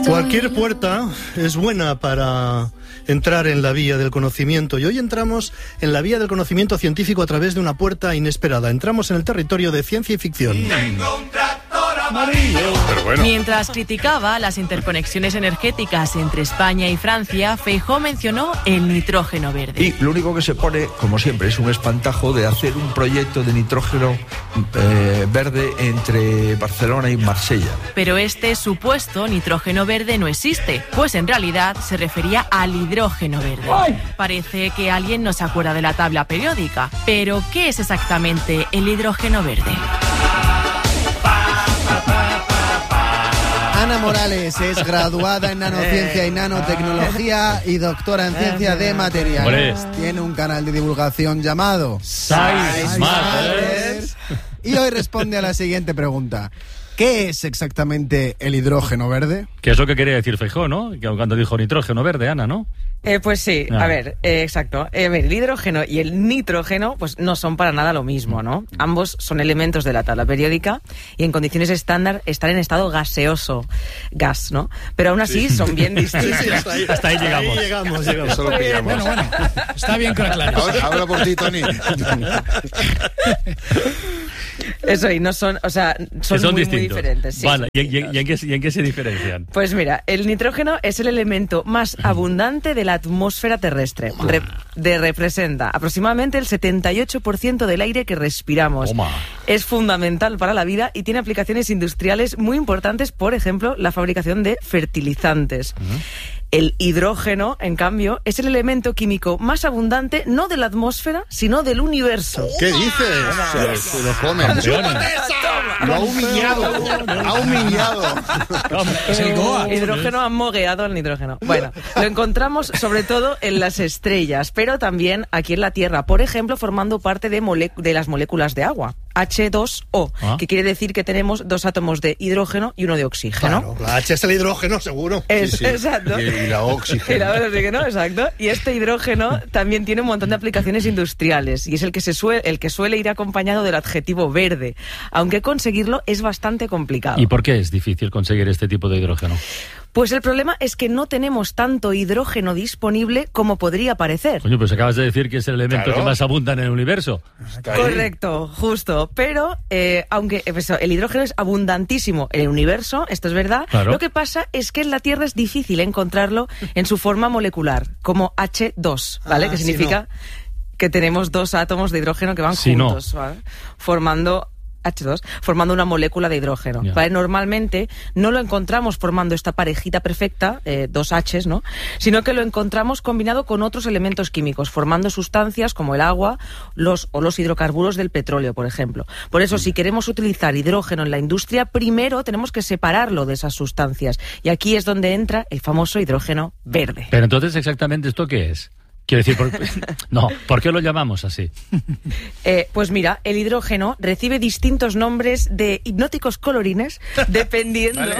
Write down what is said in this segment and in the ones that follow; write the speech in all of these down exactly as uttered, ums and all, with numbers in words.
Cualquier puerta es buena para entrar en la vía del conocimiento, y hoy entramos en la vía del conocimiento científico a través de una puerta inesperada. Entramos en el territorio de ciencia y ficción. Tengo un tractor amarillo. Pero bueno. Mientras criticaba las interconexiones energéticas entre España y Francia, Feijóo mencionó el nitrógeno verde. Y lo único que se pone, como siempre, es un espantajo de hacer un proyecto de nitrógeno eh, verde entre Barcelona y Marsella. Pero este supuesto nitrógeno verde no existe, pues en realidad se refería al hidrógeno verde. ¡Ay! Parece que alguien no se acuerda de la tabla periódica. Pero, ¿qué es exactamente el hidrógeno verde? Ana Morales es graduada en nanociencia y nanotecnología y doctora en ciencia de materiales. Tiene un canal de divulgación llamado Science Matters. Y hoy responde a la siguiente pregunta. ¿Qué es exactamente el hidrógeno verde? Que es lo que quería decir Feijóo, ¿no? Que cuando dijo nitrógeno verde, Ana, ¿no? Eh, pues sí, ah. a ver, eh, exacto. Eh, a ver, el hidrógeno y el nitrógeno pues no son para nada lo mismo, ¿no? Ambos son elementos de la tabla periódica y en condiciones estándar están en estado gaseoso, gas, ¿no? Pero aún así sí. son bien distintos. Sí, sí, hasta ahí, hasta ahí llegamos. Ahí llegamos, llegamos. Eso lo pillamos. Bueno, bueno, está bien que lo aclares. Ahora, habla por ti, Tony. Eso y no son, o sea, son, son muy, distintos. muy diferentes. Sí, vale, ¿y, y, y, en qué, ¿y en qué se diferencian? Pues mira, el nitrógeno es el elemento más abundante de la atmósfera terrestre. Re, de, representa aproximadamente el setenta y ocho por ciento del aire que respiramos. Toma. Es fundamental para la vida y tiene aplicaciones industriales muy importantes, por ejemplo, la fabricación de fertilizantes. Uh-huh. El hidrógeno, en cambio, es el elemento químico más abundante, no de la atmósfera, sino del universo. ¿Qué dices? Se, se lo comen. Lo ha humillado. Ha humillado. Es el Goa. Hidrógeno ha mogueado al nitrógeno. Bueno, lo encontramos sobre todo en las estrellas, pero también aquí en la Tierra. Por ejemplo, formando parte de, mole- de las moléculas de agua. hache dos o, ¿Ah? que quiere decir que tenemos dos átomos de hidrógeno y uno de oxígeno. Claro, la H es el hidrógeno, seguro. Es, sí, sí. Exacto. Y, y la oxígeno. Y la oxígeno, exacto. Y este hidrógeno también tiene un montón de aplicaciones industriales y es el que, se suele, el que suele ir acompañado del adjetivo verde, aunque conseguirlo es bastante complicado. ¿Y por qué es difícil conseguir este tipo de hidrógeno? Pues el problema es que no tenemos tanto hidrógeno disponible como podría parecer. Coño, pues acabas de decir que es el elemento claro. que más abunda en el universo. Correcto, justo. Pero, eh, aunque pues, el hidrógeno es abundantísimo en el universo, esto es verdad, claro. lo que pasa es que en la Tierra es difícil encontrarlo en su forma molecular, como hache dos, ¿vale? Ah, que significa sí, no. que tenemos dos átomos de hidrógeno que van sí, juntos, no. ¿vale? Formando... hache dos, formando una molécula de hidrógeno. Yeah. ¿Vale? Normalmente no lo encontramos formando esta parejita perfecta, eh, dos H's, ¿no? Sino que lo encontramos combinado con otros elementos químicos, formando sustancias como el agua los, o los hidrocarburos del petróleo, por ejemplo. Por eso, mm. si queremos utilizar hidrógeno en la industria, primero tenemos que separarlo de esas sustancias. Y aquí es donde entra el famoso hidrógeno verde. Pero entonces, ¿exactamente esto qué es? Quiero decir, por... no, ¿por qué lo llamamos así? Eh, pues mira, el hidrógeno recibe distintos nombres de hipnóticos colorines dependiendo, vale.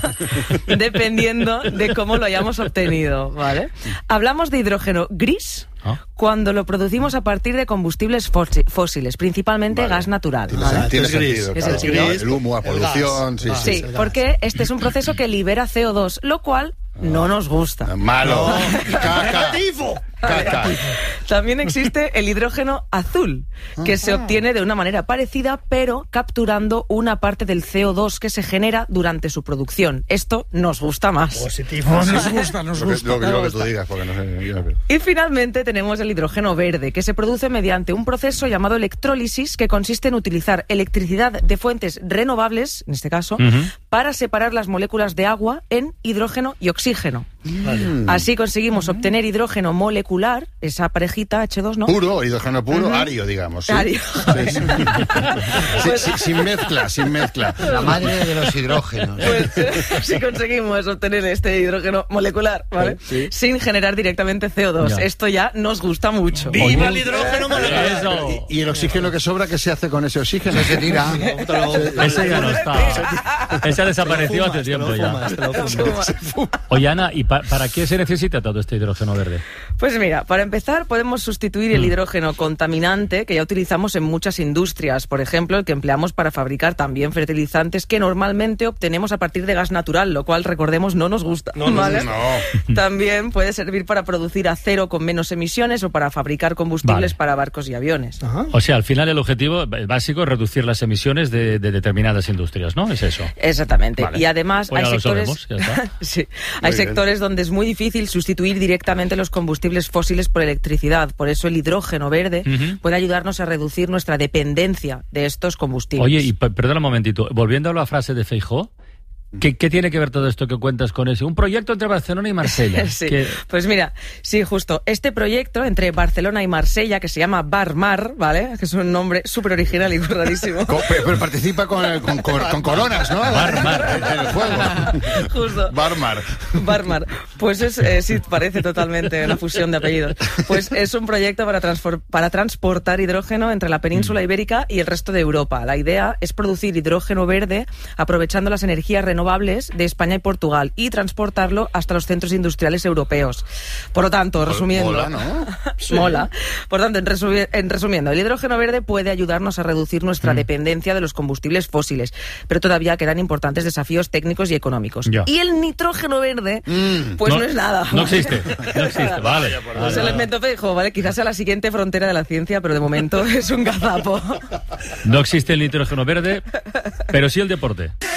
dependiendo de cómo lo hayamos obtenido, ¿vale? Hablamos de hidrógeno gris ¿Ah? cuando lo producimos a partir de combustibles fósiles, principalmente vale. gas natural. Tiene, ¿vale? tiene sentido, es claro. el, gris, el humo, la polución... Sí, ah, sí, sí, porque este es un proceso que libera ce o dos, lo cual no nos gusta. Malo. No. Caca. Caca. También existe el hidrógeno azul, que se obtiene de una manera parecida, pero capturando una parte del ce o dos que se genera durante su producción. Esto nos gusta más. Positivo. No, nos gusta, nos gusta. Lo que, lo que tú digas, porque no sé. Y finalmente tenemos el hidrógeno verde, que se produce mediante un proceso llamado electrólisis, que consiste en utilizar electricidad de fuentes renovables, en este caso, uh-huh. para separar las moléculas de agua en hidrógeno y oxígeno. Vale. Así conseguimos uh-huh. obtener hidrógeno molecular, esa parejita hache dos, ¿no? Puro, hidrógeno puro, uh-huh. ario, digamos. ¿Sí? Ario. Sí, sí. Pues, sí, sí, sin mezcla, sin mezcla. La madre de los hidrógenos. Pues si conseguimos obtener este hidrógeno molecular, ¿vale? Sí. Sin generar directamente ce o dos. Ya. Esto ya nos gusta mucho. ¡Viva el hidrógeno molecular! Eso. ¿Y, ¿Y el oxígeno que sobra, qué se hace con ese oxígeno? Se tira. Ese ya no está. Ese ha desaparecido hace tiempo ya. Oye, Ana, y ¿pa ¿para qué se necesita todo este hidrógeno verde? Pues mira, para empezar podemos sustituir el hidrógeno contaminante que ya utilizamos en muchas industrias, por ejemplo, el que empleamos para fabricar también fertilizantes que normalmente obtenemos a partir de gas natural, lo cual, recordemos, no nos gusta. No, ¿vale? no, no. También puede servir para producir acero con menos emisiones o para fabricar combustibles Vale. para barcos y aviones. Ajá. O sea, al final el objetivo básico es reducir las emisiones de, de determinadas industrias, ¿no? Es eso. Exactamente. Vale. Y además Pues hay ya lo sectores, sabemos, ya está. sí, hay bien. sectores donde es muy difícil sustituir directamente los combustibles fósiles por electricidad. Por eso el hidrógeno verde Ujú. puede ayudarnos a reducir nuestra dependencia de estos combustibles. Oye, y perdona un momentito, volviendo a la frase de Feijóo, ¿Qué, ¿Qué tiene que ver todo esto que cuentas con eso? Un proyecto entre Barcelona y Marsella. Sí, que... pues mira, sí, justo. Este proyecto entre Barcelona y Marsella, que se llama Barmar, ¿vale? Que es un nombre súper original y rarísimo. Co pero, pero participa con, con, con, con coronas, ¿no? Barmar. En el juego. Justo. Barmar. Barmar. Pues es, eh, sí, parece totalmente una fusión de apellidos. Pues es un proyecto para, para transportar hidrógeno entre la península ibérica y el resto de Europa. La idea es producir hidrógeno verde aprovechando las energías renovables de España y Portugal y transportarlo hasta los centros industriales europeos. Por lo tanto, resumiendo... Mola, ¿no? Sí. Mola. Por tanto, en, resumi en resumiendo, el hidrógeno verde puede ayudarnos a reducir nuestra mm. dependencia de los combustibles fósiles, pero todavía quedan importantes desafíos técnicos y económicos. Ya. Y el nitrógeno verde, mm. pues no, no es nada. No existe, no existe, vale. Pues el invento Feijóo, ¿vale? Quizás sea la siguiente frontera de la ciencia, pero de momento es un gazapo. No existe el nitrógeno verde, pero sí el deporte.